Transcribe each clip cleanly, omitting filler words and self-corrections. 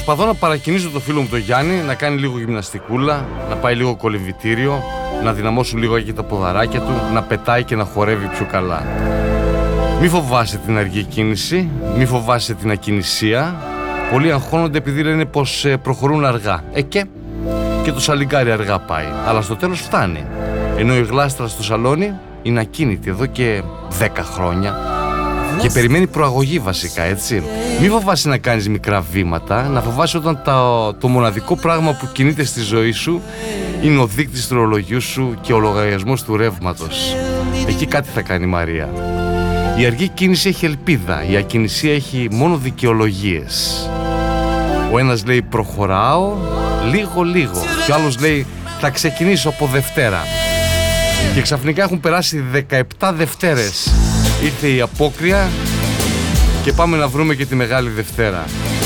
Προσπαθώ να παρακινήσω το φίλο μου τον Γιάννη να κάνει λίγο γυμναστικούλα, να πάει λίγο κολυμβητήριο, να δυναμώσουν λίγο εκεί τα ποδαράκια του, να πετάει και να χορεύει πιο καλά. Μη φοβάσαι την αργή κίνηση, μη φοβάσαι την ακινησία. Πολλοί αγχώνονται επειδή λένε πως προχωρούν αργά. Και το σαλιγκάρι αργά πάει, αλλά στο τέλος φτάνει. Ενώ η γλάστρα στο σαλόνι είναι ακίνητη εδώ και 10 χρόνια και περιμένει προαγωγή βασικά, έτσι. Μη φοβάσαι να κάνεις μικρά βήματα, να φοβάσαι όταν το μοναδικό πράγμα που κινείται στη ζωή σου είναι ο δείκτης του ρολογιού σου και ο λογαριασμός του ρεύματος. Εκεί κάτι θα κάνει η Μαρία. Η αργή κίνηση έχει ελπίδα, η ακινησία έχει μόνο δικαιολογίες. Ο ένας λέει προχωράω λίγο και ο άλλος λέει θα ξεκινήσω από Δευτέρα. Και ξαφνικά έχουν περάσει 17 Δευτέρες. Ήρθε η απόκρια και πάμε να βρούμε και τη Μεγάλη Δευτέρα.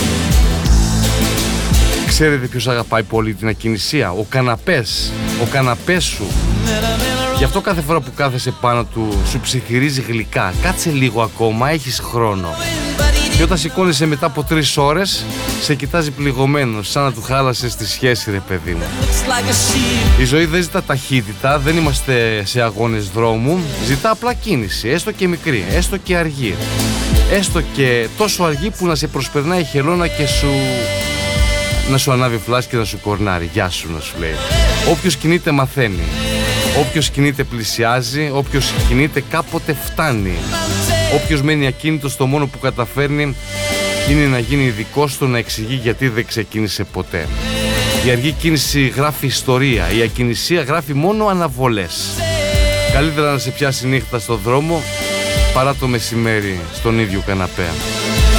Ξέρετε ποιος αγαπάει πολύ την ακινησία? Ο καναπές σου. Γι' αυτό κάθε φορά που κάθεσαι πάνω του σου ψιθυρίζει γλυκά. Κάτσε λίγο ακόμα, έχεις χρόνο. Και όταν σηκώνεσαι μετά από 3 ώρες, σε κοιτάζει πληγωμένος, σαν να του χάλασες τη σχέση, ρε παιδί μου. Η ζωή δεν ζητά ταχύτητα, δεν είμαστε σε αγώνες δρόμου. Ζητά απλά κίνηση, έστω και μικρή, έστω και αργή. Έστω και τόσο αργή που να σε προσπερνάει η χελώνα και να σου ανάβει φλάς και να σου κορνάρει. Γεια σου, να σου λέει. Όποιος κινείται μαθαίνει. Όποιος κινείται πλησιάζει. Όποιος κινείται κάποτε φτάνει. Όποιος μένει ακίνητος, το μόνο που καταφέρνει είναι να γίνει ειδικός στο να εξηγεί γιατί δεν ξεκίνησε ποτέ. Η αργή κίνηση γράφει ιστορία, η ακινησία γράφει μόνο αναβολές. Καλύτερα να σε πιάσει νύχτα στο δρόμο παρά το μεσημέρι στον ίδιο καναπέ.